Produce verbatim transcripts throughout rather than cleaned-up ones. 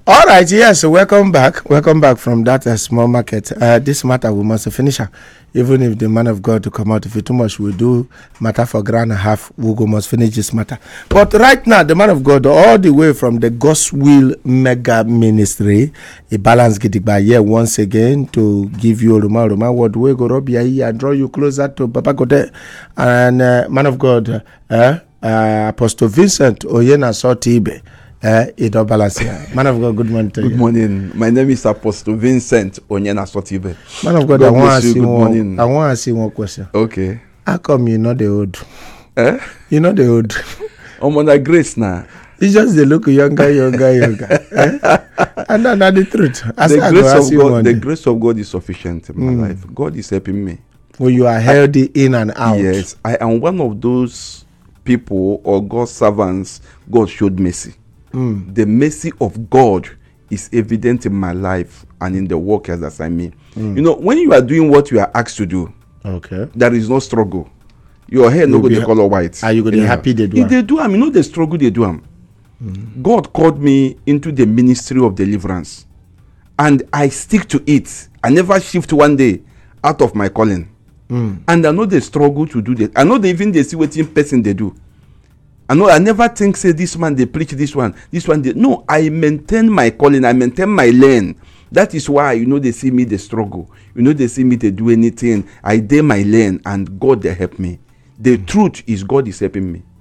All right, yes, welcome back. Welcome back from that uh, small market. Uh, this matter we must finish. Uh, even if the man of God to come out, if it too much, we do matter for grand and a half. We go must finish this matter. But right now, the man of God, all the way from the God's Will Mega Ministry, a balance getting by here once again to give you a Roma Roma word. We go Robbie here and draw you closer to Papa Gode and uh, man of God, uh, uh, Apostle Vincent Oyena Sotibe. Uh, it all balance here. Man of God, good morning to good you. Good morning. My name is Apostle Vincent Onyena Sotibe. Man of God, God I want to see one. I want to see one question. Okay. How come you know the old? Eh? You know the old. I'm on a grace now. It's just they look younger, younger, younger. eh? And that's not the truth. As the grace of God, the day. grace of God is sufficient in my mm. life. God is helping me. When you are healthy I, in and out. Yes, I am one of those people or God's servants. God showed mercy. Mm. The mercy of God is evident in my life and in the work as assigned me. Mm. You know, when you are doing what you are asked to do, okay, there is no struggle. Your hair no go the color white. Are you going to be happy they do? If they do, I mean, you know the struggle they do. Um. Mm. God called me into the ministry of deliverance, and I stick to it. I never shift one day out of my calling. Mm. And I know the struggle to do that. I know they even they see what in person they do. I know I never think say this man they preach this one, this one they no. I maintain my calling. I maintain my lane. That is why you know they see me the struggle. You know they see me they do anything. I dare my lane, and God they help me. The mm. truth is God is helping me.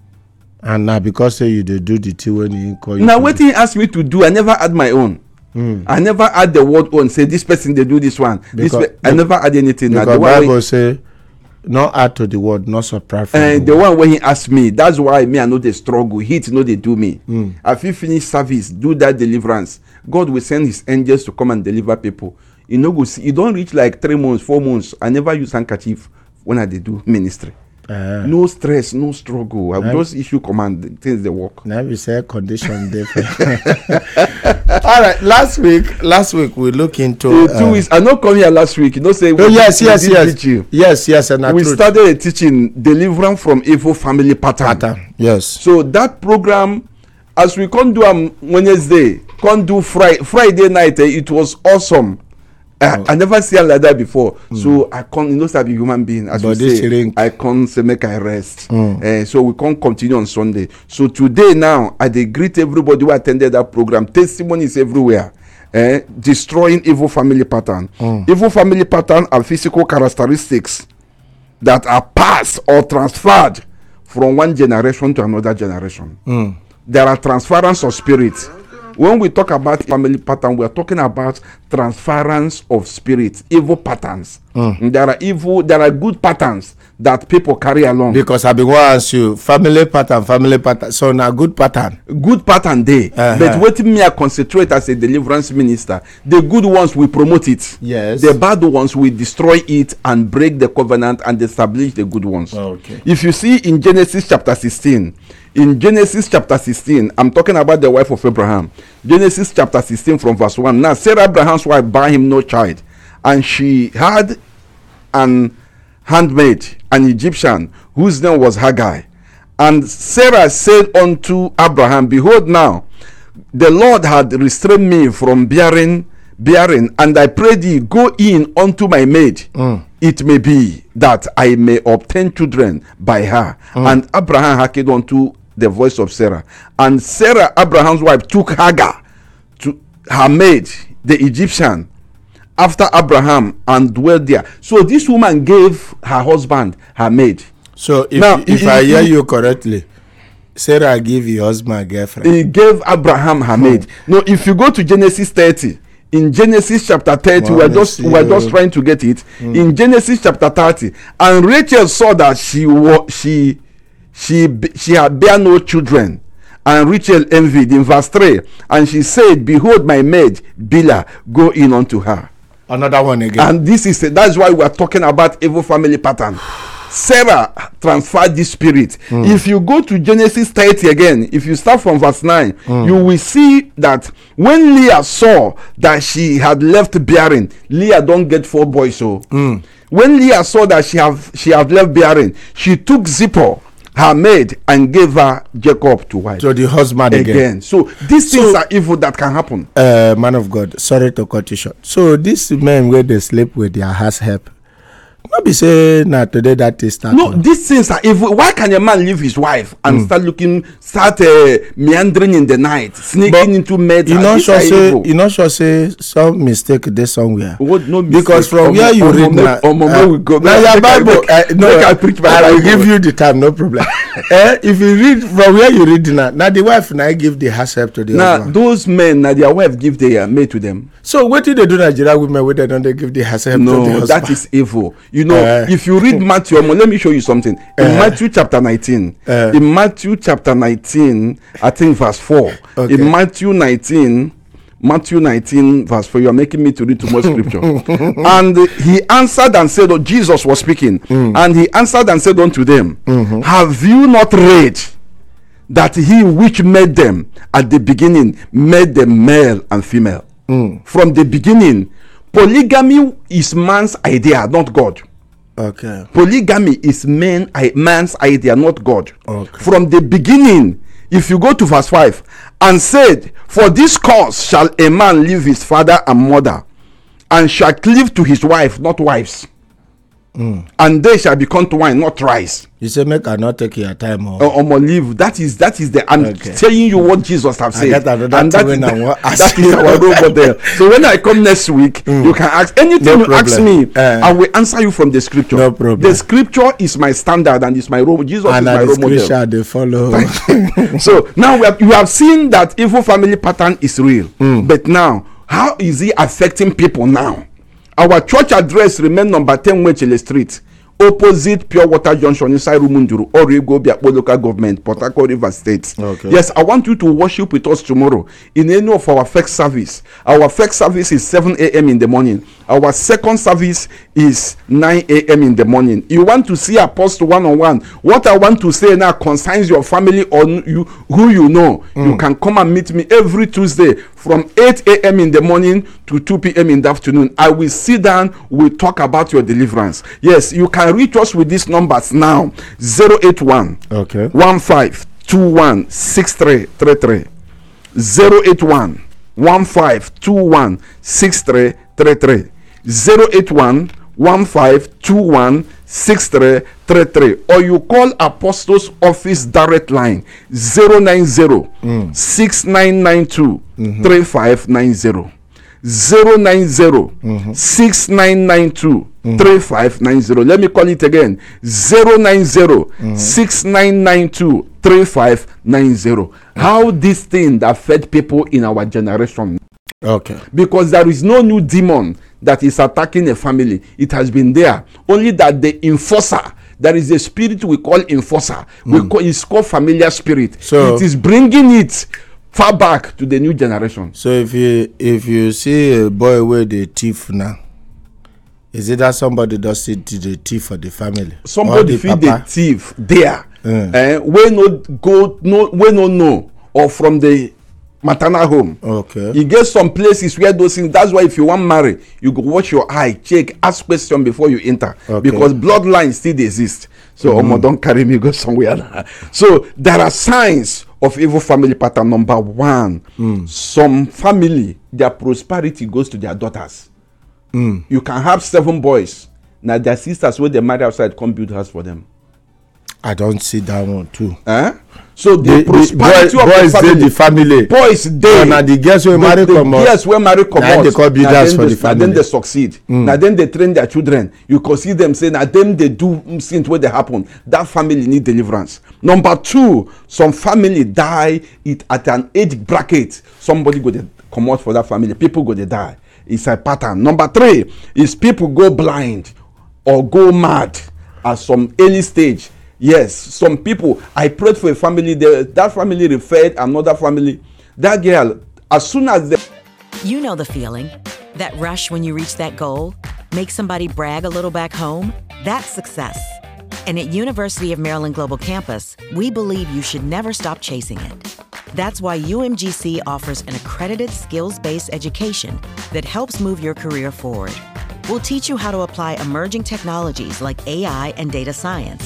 And now because say you they do the thing when you call you. Now what he asked me to do, I never add my own. Mm. I never add the word on. Say this person they do this one. Because, this I never add anything. Because now, the Bible one say. Not add to the word, not surprise. And the one when he asked me, that's why me I know they struggle. Hit know they do me. Mm. If you finish service, do that deliverance. God will send His angels to come and deliver people. You know, go see. You don't reach like three months, four months. I never use handkerchief when I they do ministry. Uh, no stress, no struggle. I will just issue command. Things they work. Now we say condition different. All right. Last week, last week we look into uh, two uh, weeks. I not come here last week. You know, say oh, yes, yes, yes, teaching. yes, yes, and we truth. started a teaching deliverance from evil family pattern. pattern. Yes. So that program, as we can't do on um, Wednesday, can't do Friday, Friday night. Eh, it was awesome. I, oh. I never seen it like that before. Mm. So I can't, you know, be human being. As but we say, ring. I can't say make I rest. Mm. Uh, so we can't continue on Sunday. So today now, I dey greet everybody who attended that program. Testimonies everywhere. Uh, destroying evil family pattern. Mm. Evil family pattern are physical characteristics that are passed or transferred from one generation to another generation. Mm. There are transference of spirits. When we talk about family pattern, we are talking about transference of spirits, evil patterns. Mm. There are evil, there are good patterns that people carry along. Because I've been going to ask you, family pattern, family pattern. So now good pattern. Good pattern day. Uh-huh. But what me I concentrate as a deliverance minister, the good ones we promote it. Yes. The bad ones we destroy it and break the covenant and establish the good ones. Okay. If you see in Genesis chapter sixteen, in Genesis chapter sixteen, I'm talking about the wife of Abraham. Genesis chapter sixteen from verse one. Now, Sarah, Abraham's wife, bare him no child, and she had an handmaid, an Egyptian, whose name was Hagar. And Sarah said unto Abraham, behold, now the Lord had restrained me from bearing, bearing, and I pray thee, go in unto my maid. Mm. It may be that I may obtain children by her. Mm. And Abraham hearkened unto the voice of Sarah. And Sarah, Abraham's wife, took Hagar, to her maid, the Egyptian, after Abraham, and dwelt there. So this woman gave her husband her maid. So if, now, if, if I hear you correctly, Sarah gave your husband a girlfriend. He gave Abraham her hmm. maid. No, if you go to Genesis thirty, in Genesis chapter thirty, wow, we're just we're just trying to get it. Hmm. In Genesis chapter thirty, and Rachel saw that she was she she she had bare no children. And Rachel envied in verse three, and she said, behold, my maid Bilhah, go in unto her. Another one again. And this is that's why we are talking about evil family pattern. Sarah transferred this spirit. Mm. If you go to Genesis thirty again, if you start from verse nine, mm. you will see that when Leah saw that she had left bearing, Leah don't get four boys. So mm. when Leah saw that she have she had left bearing, she took Zipporah her maid and gave her Jacob to wife. To the husband again. again. So these things So- are evil that can happen. Uh, man of God, sorry to cut you short. So these men where they sleep with their house help, not be say na today that is start. No, these things are evil. Why can a man leave his wife and mm. start looking, start uh, meandering in the night, sneaking But into murder? You not These sure are say evil. you not sure say some mistake there somewhere. What, no Because mistake. from Omo, where you omo, read make- now, omo, uh, make we go. now Make- your make I- Bible, make- uh, no, make I preach my I will Bible. give you the time, no problem. eh, if you read from where you read now, now the wife now give the house help to the Now husband. those men, now their wife give their maid to them. So what do they do Nigeria women where they don't they give the house help to the No, husband? that is evil. You know, Uh, if you read Matthew, omo, let me show you something. In Uh, Matthew chapter nineteen, uh, in Matthew chapter nineteen, I think verse four. Okay. In Matthew nineteen, Matthew nineteen, verse four, you are making me to read too much scripture. And he answered and said, oh, Jesus was speaking, Mm. and he answered and said unto them, Mm-hmm. have you not read that he which made them at the beginning made them male and female? Mm. From the beginning, polygamy is man's idea, not God. Okay. Polygamy is man, I, man's idea, not God. Okay. From the beginning, if you go to verse five, and said, for this cause shall a man leave his father and mother, and shall cleave to his wife, not wives. Mm. And they shall become to wine, not rice. You say make I not take your time or Or, or leave. That is that is the. I'm Okay. telling you what Jesus have I said. get another and that, thing when I that, want ask that is you. our role model. So when I come next week, Mm. you can ask anything No you ask problem. me. Uh, I will answer you from the scripture. No problem. The scripture is my standard and is my role. Jesus and is my the role model. scripture they follow. So now we have, you have seen that evil family pattern is real. Mm. But now, how is it affecting people now? Our church address remain number ten Wechele Street, opposite Pure Water Junction inside Rumunduru, Origo Biakpo local government, Port Harcourt, River State. Okay. Yes, I want you to worship with us tomorrow in any of our first service. Our first service is seven a.m. in the morning. Our second service is nine a.m. in the morning. You want to see Apostle one-on-one. What I want to say now concerns your family or you, who you know. Mm. You can come and meet me every Tuesday from eight a.m. in the morning to two p.m. in the afternoon. I will sit down, we'll talk about your deliverance. Yes, you can reach us with these numbers now. zero eight one Okay. one five two one six three three three. zero eight one one five two one six three three three. zero eight one one five two one six three three three. Or you call Apostles Office direct line zero nine zero six nine nine two three five nine zero. zero nine zero six nine nine two three five nine zero. Let me call it again. zero nine zero six nine nine two three five nine zero. How this thing that fed people in our generation. Okay. Because there is no new demon that is attacking a family. It has been there. Only that the enforcer, there is a spirit we call enforcer. We call it's called familiar spirit. So- it is bringing it far back to the new generation. So if you if you see a boy with the thief now, is it that somebody does it to the thief for the family? Somebody Or feed the papa? thief there. Mm. Eh, we no go no we no know or from the maternal home. Okay. You get some places where those things. That's why if you want marry, you go watch your eye, check, ask question before you enter, Okay. because bloodline still exist. So Mm-hmm. omo, don't carry me go somewhere. Now. So there are signs of evil family pattern. Number one, Mm. some family their prosperity goes to their daughters. Mm. You can have seven boys. Now their sisters when they marry outside come build house for them. I don't see that one too. Eh? So the, The, the prosperity boy, of boys the dey family, the family. boys dey. Now the girls wey marry the comot. girls wey marry comot, they call builders na for them the they- na them family. dey succeed. Mm. Na them dey train their children. You can see them say na them dey do things wey dey happen. That family need deliverance. Number two, some family die it at an age bracket. Somebody go dey comot for that family. People go dey die. It's a pattern. Number three is people go blind or go mad at some early stage. Yes, some people, I prayed for a family, they, that family referred another family. That girl, as soon as they... You know the feeling. That rush when you reach that goal? Make somebody brag a little back home? That's success. And at University of Maryland Global Campus, we believe you should never stop chasing it. That's why U M G C offers an accredited skills-based education that helps move your career forward. We'll teach you how to apply emerging technologies like A I and data science.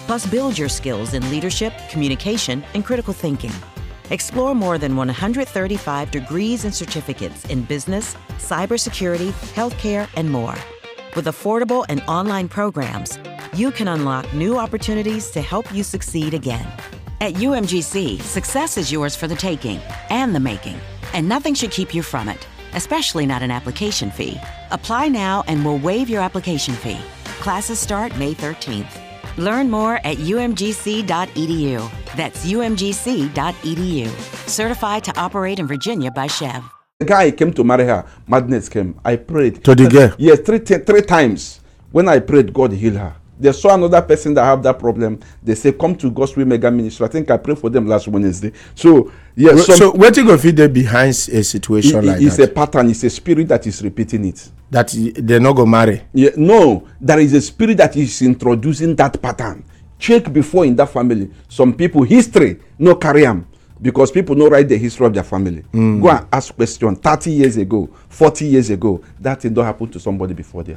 Plus, build your skills in leadership, communication, and critical thinking. Explore more than one hundred thirty-five degrees and certificates in business, cybersecurity, healthcare, and more. With affordable and online programs, you can unlock new opportunities to help you succeed again. At U M G C, success is yours for the taking and the making, and nothing should keep you from it, especially not an application fee. Apply now and we'll waive your application fee. Classes start May thirteenth. Learn more at U M G C dot E D U. That's U M G C dot E D U. Certified to operate in Virginia by Chev. The guy came to marry her. Madness came. I prayed. To the girl? Yes, three, t- three times. When I prayed, God healed her. They saw another person that have that problem. They say, come to Gospel Mega Ministry. I think I prayed for them last Wednesday. So, yes. So, so what you go feed them behind a situation it, like it's that? It's a pattern. It's a spirit that is repeating it. That they're not going to marry? Yeah, no. There is a spirit that is introducing that pattern. Check before in that family. Some people, history, no carry them. Because people don't write the history of their family. Mm. Go and ask questions. thirty years ago, forty years ago, that thing don't happen to somebody before there.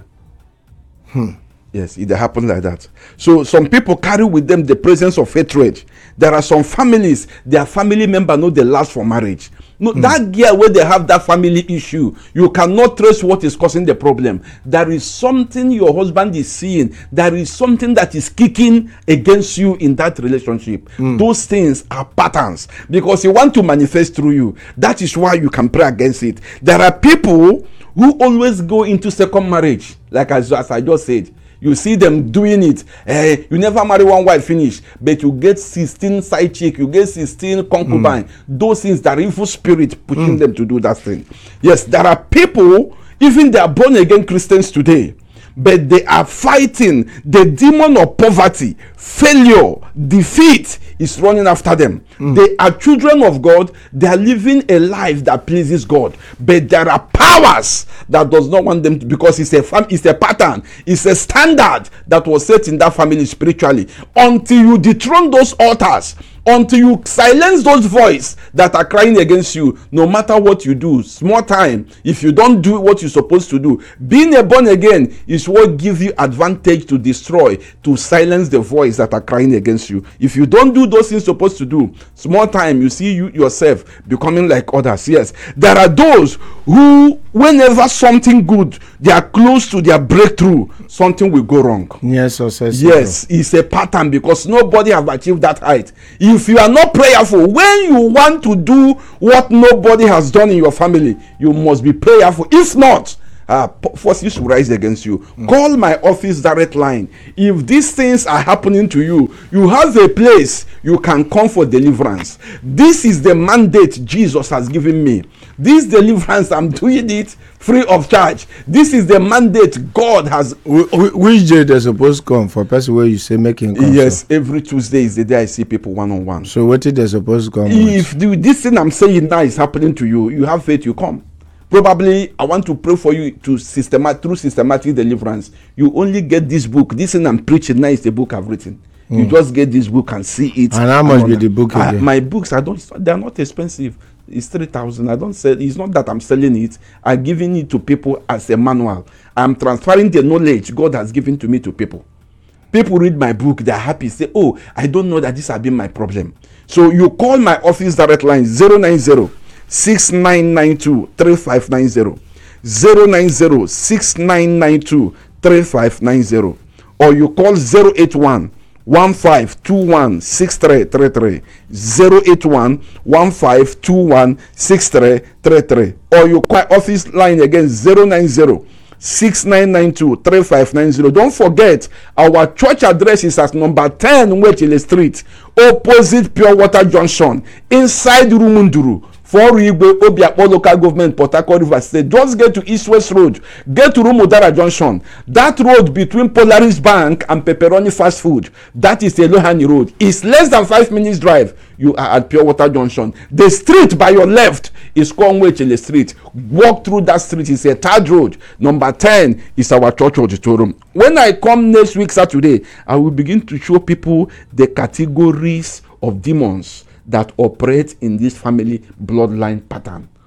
Hmm. Yes, it happened like that. So some people carry with them the presence of hatred. There are some families, their family member know they last for marriage. No, mm. that girl where they have that family issue, you cannot trace what is causing the problem. There is something your husband is seeing. There is something that is kicking against you in that relationship. Mm. Those things are patterns because he want to manifest through you. That is why you can pray against it. There are people who always go into second marriage, like as, as I just said. You see them doing it. Eh, you never marry one wife finish, but you get sixteen side chick, you get sixteen concubine. Mm. Those things that are evil spirit pushing mm. them to do that thing. Yes, there are people, even they are born again Christians today, but they are fighting the demon of poverty, failure, defeat is running after them. Mm. They are children of God. They are living a life that pleases God, but there are powers that does not want them to, because it's a fam- it's a pattern, it's a standard that was set in that family spiritually. Until you dethrone those altars, until you silence those voices that are crying against you, no matter what you do, small time, if you don't do what you're supposed to do, being a born again is what gives you advantage to destroy, to silence the voice that are crying against you. If you don't do those things you're supposed to do, small time, you see you yourself becoming like others. Yes, there are those who, whenever something good, they are close to their breakthrough, something will go wrong. Yes, yes, yes, it's a pattern because nobody have achieved that height. If you are not prayerful, when you want to do what nobody has done in your family, you must be prayerful. If not, uh, forces will rise against you. Mm. Call my office direct line. If these things are happening to you, you have a place you can come for deliverance. This is the mandate Jesus has given me. This deliverance, I'm doing it free of charge. This is the mandate God has. Which day they're supposed to come for person where you say making come? Yes, so? Every Tuesday is the day I see people one on one. So what is they supposed to come? If the, this thing I'm saying now is happening to you, you have faith, you come. Probably I want to pray for you to systemat through systematic deliverance. You only get this book. This thing I'm preaching now is the book I've written. Mm. You just get this book and see it. And how much be the book uh, again? My books, I don't. They are not expensive. It's three thousand. I don't sell. It's not that I'm selling it. I'm giving it to people as a manual. I'm transferring the knowledge God has given to me to people. People read my book. They're happy. Say, oh, I don't know that this has been my problem. So you call my office direct line zero nine zero six nine nine two three five nine zero zero nine zero six nine nine two three five nine zero, or you call zero eight one one five two one six three three three zero eight one one five two one six three three three, or you call office line again zero nine zero six nine nine two three five nine zero. Don't forget, our church address is at number ten Wechile Street, opposite Pure Water Junction, inside Rumunduru, for Igwe Obiakpo local government, Port Harcourt River State. Just get to East West Road, get to Rumudara Junction. That road between Polaris Bank and Pepperoni Fast Food, that is Elohani Road. It's less than five minutes drive. You are at Pure Water Junction. The street by your left is Conway Chile Street. Walk through that street. It's a third road. Number ten is our church auditorium. When I come next week Saturday, I will begin to show people the categories of demons that operate in this family bloodline pattern.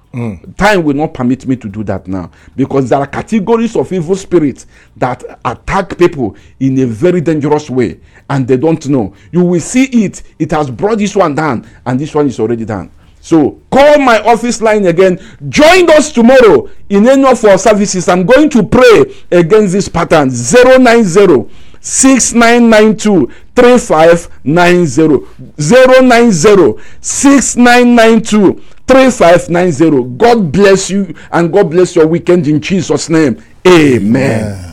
Mm. Time will not permit me to do that now, because there are categories of evil spirits that attack people in a very dangerous way, and they don't know. You will see it. It has brought this one down, and this one is already done. So call my office line again. Join us tomorrow in any of our services. I'm going to pray against this pattern. zero nine zero six nine nine two three five nine zero. zero nine zero six nine nine two three five nine zero. God bless you, and God bless your weekend in Jesus' name. Amen. Yeah.